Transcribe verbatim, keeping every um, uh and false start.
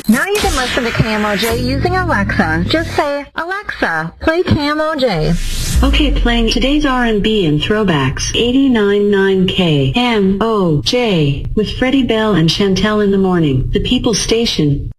Now you can listen to K M O J using Alexa. Just say, Alexa, play K M O J. Okay, playing today's R and B and throwbacks. eighty-nine point nine K M O J with Freddie Bell and Chantel in the morning. The People Station.